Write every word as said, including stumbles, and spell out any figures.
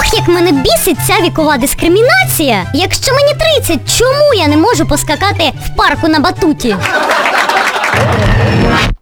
Ох, як мене бісить ця вікова дискримінація. Якщо мені тридцять, чому я не можу поскакати в парку на батуті?